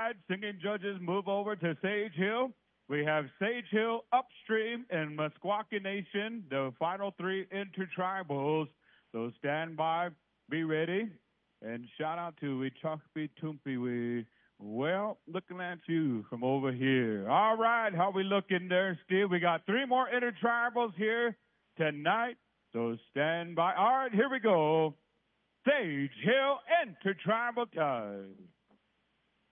right, singing judges move over to Sage Hill. We have Sage Hill upstream and Meskwaki Nation, the final three intertribals. So stand by, be ready, and shout out to Ichakpi Tumpiwi. Well, looking at you from over here. All right, how we looking there, Steve? We got three more intertribals here tonight, so stand by. All right, here we go. Sage Hill Intertribal Time.